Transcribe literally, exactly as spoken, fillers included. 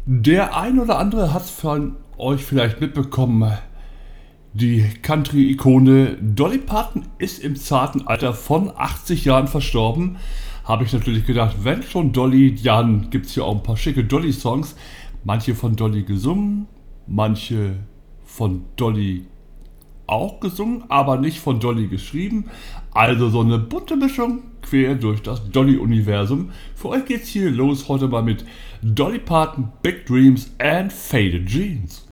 Der ein oder andere hat von euch vielleicht mitbekommen, die Country-Ikone Dolly Parton ist im zarten Alter von achtzig Jahren verstorben. Habe ich natürlich gedacht, wenn schon Dolly, dann gibt es hier auch ein paar schicke Dolly-Songs. Manche von Dolly gesungen, manche von Dolly auch gesungen, aber nicht von Dolly geschrieben. Also so eine bunte Mischung quer durch das Dolly-Universum. Für euch geht's hier los heute mal mit Dolly Parton, Big Dreams and Faded Jeans.